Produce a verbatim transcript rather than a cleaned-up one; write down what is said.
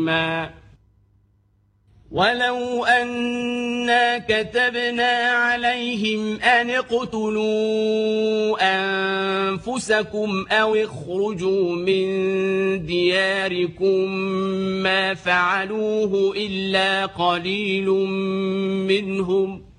ولو أنا كتبنا عليهم أن اقتلوا أنفسكم أو اخرجوا من دياركم ما فعلوه إلا قليل منهم